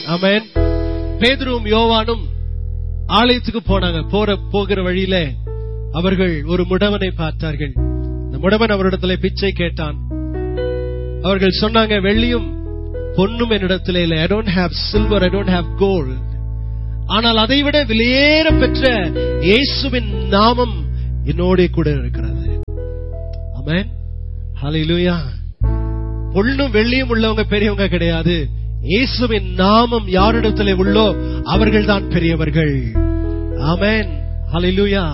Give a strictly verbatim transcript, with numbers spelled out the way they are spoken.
ஆமென். பேதுருவும் யோவானும் ஆலயத்துக்கு போனாங்க. போற போகிற வழியில அவர்கள் ஒரு முடவனை பார்த்தார்கள். அந்த முடவன் அவரிடத்துல பிச்சை கேட்டான். அவர்கள் சொன்னாங்க, வெள்ளியும் பொன்னும் என்னிடத்துல இல்லை. I don't have silver, I don't have gold. ஆனால் அதைவிட விலையேற பெற்ற இயேசுவின் நாமம் என்னோட கூட இருக்கிறது. ஆமென். ஹல்லேலூயா. பொன்னும் வெள்ளியும் உள்ளவங்க பெரியவங்க கிடையாது. இயேசுவின் நாமம் யாரிடத்திலே உள்ளோ அவர்கள் தான் பெரியவர்கள். ஆமென். ஹல்லேலூயா.